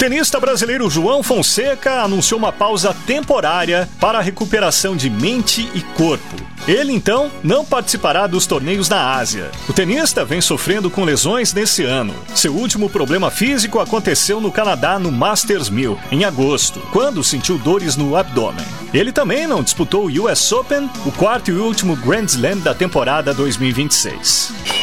tenista brasileiro João Fonseca anunciou uma pausa temporária para a recuperação de mente e corpo. Ele, então, não participará dos torneios na Ásia. O tenista vem sofrendo com lesões nesse ano. Seu último problema físico aconteceu no Canadá no Masters 1000, em agosto, quando sentiu dores no abdômen. Ele também não disputou o US Open, o quarto e último Grand Slam da temporada 2026.